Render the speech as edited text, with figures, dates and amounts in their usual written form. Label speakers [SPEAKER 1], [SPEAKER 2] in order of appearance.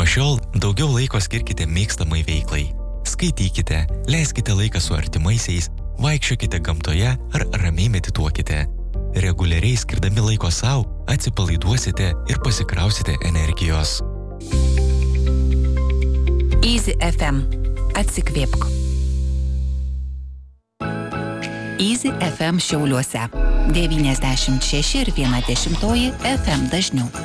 [SPEAKER 1] Nuo šiol daugiau laiko skirkite mėgstamai veiklai. Skaitykite, leiskite laiką su artimaisiais, vaikščiokite gamtoje ar ramiai medituokite. Reguliariai skirdami laiko sau, atsipalaiduosite ir pasikrausite energijos.
[SPEAKER 2] Easy FM. Atsikvėpk. Easy FM Šiauliuose. 96,1 FM dažniu.